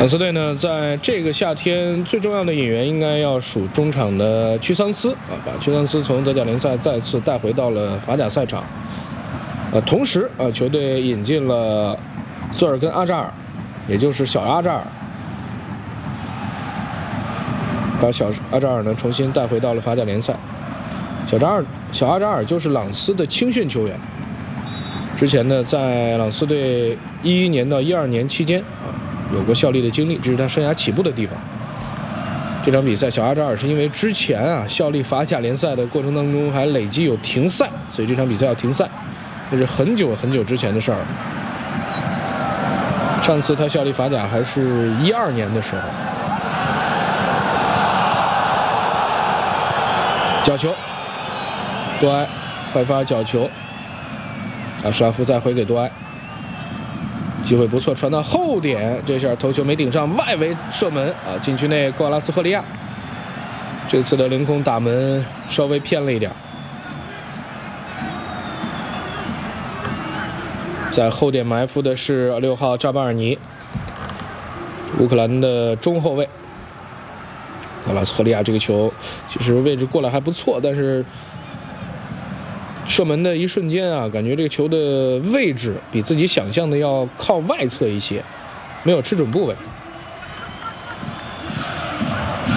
马刺队呢，在这个夏天最重要的引援应该要数中场的屈桑斯啊，把屈桑斯从德甲联赛再次带回到了法甲赛场。同时球队引进了索尔根阿扎尔，也就是小阿扎尔，把小阿扎尔呢重新带回到了法甲联赛。小阿扎尔就是朗斯的青训球员，之前呢在朗斯队11年到12年期间有过效力的经历，这是他生涯起步的地方。这场比赛，小阿扎尔是因为之前效力法甲联赛的过程当中还累计有停赛，所以这场比赛要停赛，这是很久很久之前的事儿。上次他效力法甲还是12年的时候。角球，多埃快发角球，阿什拉夫再回给多埃。机会不错，传到后点，这下头球没顶上，外围射门禁区内科瓦拉斯赫利亚这次的凌空打门稍微偏了一点。在后点埋伏的是6号扎巴尔尼，乌克兰的中后卫。科瓦拉斯赫利亚这个球其实位置过来还不错，但是射门的一瞬间感觉这个球的位置比自己想象的要靠外侧一些，没有吃准部位。